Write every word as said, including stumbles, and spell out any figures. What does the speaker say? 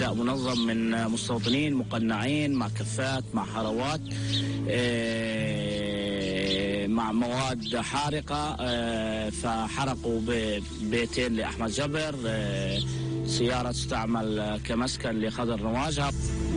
اعتداء منظم من مستوطنين مقنعين مع كفات مع حروات مع مواد حارقة، فحرقوا بيتين لأحمد جبر، سيارة تستعمل كمسكن لخضر نواجه.